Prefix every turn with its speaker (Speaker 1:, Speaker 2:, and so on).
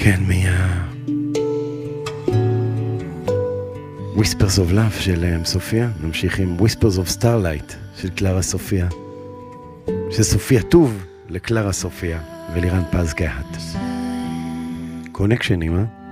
Speaker 1: כן, Whispers of Love של סופיה. נמשיך עם Whispers of Starlight של קלרה סופיה. של סופיה טוב לקלרה סופיה ולירן פז קהת. קונקשנים,